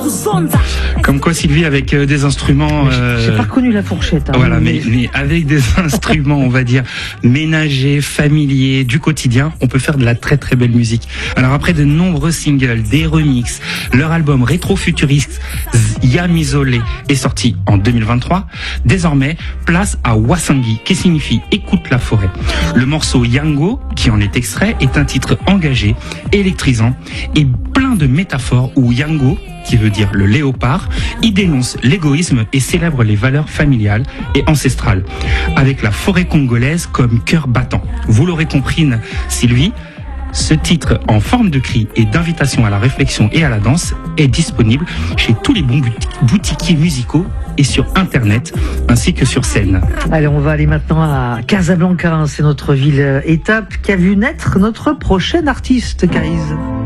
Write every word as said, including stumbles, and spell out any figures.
Comme quoi, Sylvie, avec euh, des instruments... Euh... J'ai pas reconnu la fourchette. Hein, voilà, mais... Mais, mais avec des instruments, on va dire, ménagers, familiers, du quotidien, on peut faire de la très très belle musique. Alors après de nombreux singles, des remixes, leur album rétro-futuriste Yamizole est sorti en deux mille vingt-trois. Désormais, place à Wasangi, qui signifie écoute la forêt. Le morceau Yango, qui en est extrait, est un titre engagé, électrisant et plein de métaphores où Yango, qui veut dire le léopard, y dénonce l'égoïsme et célèbre les valeurs familiales et ancestrales, avec la forêt congolaise comme cœur battant. Vous l'aurez compris, Sylvie, ce titre en forme de cri et d'invitation à la réflexion et à la danse est disponible chez tous les bons boutiquiers musicaux et sur Internet, ainsi que sur scène. Allez, on va aller maintenant à Casablanca, c'est notre ville étape qui a vu naître notre prochaine artiste, Caïs.